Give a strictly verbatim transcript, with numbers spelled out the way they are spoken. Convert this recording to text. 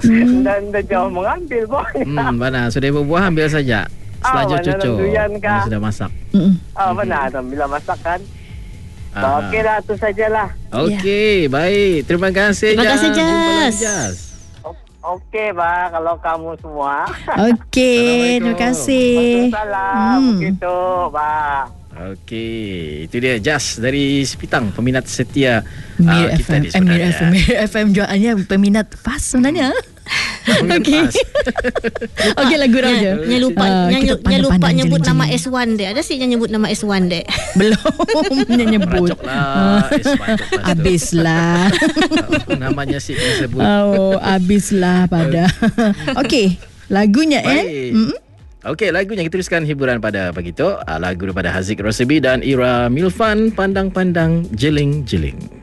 hmm. dan dah jauh mengambil boy. Hmm, mana sudah berbuah ambil saja. Selanjut ah, cucu. Kah? Sudah masak. Hmm. Ah, benar. Bila masak kan. Ah. Okey lah, tu sajalah. Okey, ya. Baik. Terima kasih. Terima kasih, Jas. Okey, bah, kalau kamu semua. Okey, terima kasih. Waalaikumsalam. Hmm. Begitu, bah. Okey, itu dia Jas dari Sepitang, peminat setia Mir uh, kita F M. di sebenarnya. Mir F M, Mir F M jualannya peminat pas sebenarnya. Okey. Okey, lagu Raja. Nya lupa uh, nya, nya lupa nyebut nama S satu dek. Ada sih yang nyebut nama S satu dek. Belum nya nyebut. Lah, S satu habislah. Oh, namanya sih disebut. Oh, habislah pada. Okey, lagunya Baik. eh. Mm-hmm. Okey, lagunya kita teruskan hiburan pada pagi tu. Lagu daripada Haziq Rosbi dan Ira Milfan, Pandang-Pandang Jeling-Jeling.